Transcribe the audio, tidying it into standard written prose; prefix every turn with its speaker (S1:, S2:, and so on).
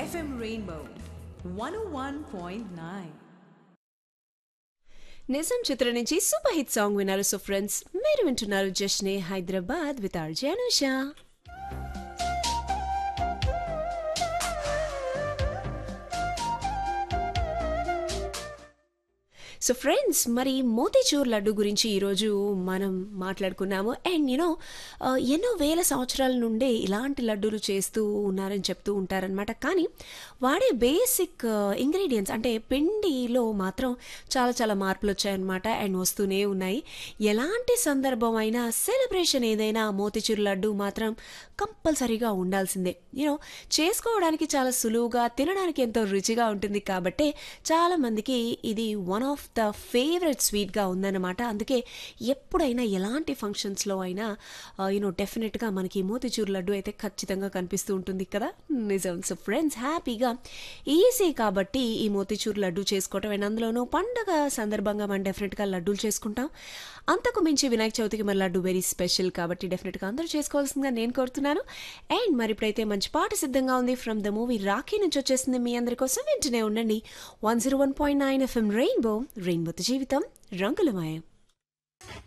S1: FM Rainbow 101.9.
S2: నిజం చిత్రం నుంచి సూపర్ హిట్ సాంగ్ విన్నారు. సో ఫ్రెండ్స్, మీరు వింటున్నారు జష్నే Hyderabad with RJ Anusha. So friends, మరి మోతీచూర్ లడ్డు గురించి ఈరోజు మనం మాట్లాడుకున్నాము. అండ్ ఎన్నో వేల సంవత్సరాల నుండే ఇలాంటి లడ్డూలు చేస్తూ ఉన్నారని చెప్తూ ఉంటారనమాట. కానీ వాడే బేసిక్ ఇంగ్రీడియంట్స్ అంటే పిండిలో మాత్రం చాలా చాలా మార్పులు వచ్చాయన్నమాట. అండ్ వస్తూనే ఉన్నాయి. ఎలాంటి సందర్భం అయినా, సెలబ్రేషన్ ఏదైనా, మోతీచూర్ లడ్డు మాత్రం కంపల్సరీగా ఉండాల్సిందే. చేసుకోవడానికి చాలా సులువుగా, తినడానికి ఎంతో రుచిగా ఉంటుంది. కాబట్టే చాలా మందికి ఇది వన్ ఆఫ్ ద ఫేవరెట్ స్వీట్గా ఉందన్నమాట. అందుకే ఎప్పుడైనా ఎలాంటి ఫంక్షన్స్లో అయినా డెఫినెట్గా మనకి మోతీచూర్ లడ్డు అయితే ఖచ్చితంగా కనిపిస్తూ ఉంటుంది కదా. నిజం. సో ఫ్రెండ్స్, హ్యాపీగా ఈజీ కాబట్టి ఈ మోతీచూర్ లడ్డు చేసుకోవటం. అండ్ అందులోనూ పండగ సందర్భంగా మనం డెఫినెట్గా లడ్డూలు చేసుకుంటాం. అంతకు మించి వినాయక చవితికి మన లడ్డు వెరీ స్పెషల్ కాబట్టి డెఫినెట్గా అందరూ చేసుకోవాల్సిందిగా నేను కోరుతున్నాను. అండ్ మరి ఇప్పుడైతే మంచి పాట సిద్ధంగా ఉంది. ఫ్రమ్ ద మూవీ రాఖీ నుంచి వచ్చేసింది మీ అందరి కోసం. వింటూనే ఉండండి 101.9 FM రెయిన్బో. రెయిన్బోతో జీవితం రంగులమయం.